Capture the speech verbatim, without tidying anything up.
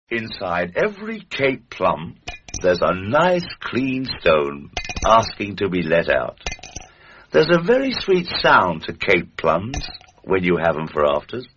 Inside every Cape plum, there's a nice clean stone asking to be let out. There's a very sweet sound to Cape plums when you have 'em for afters.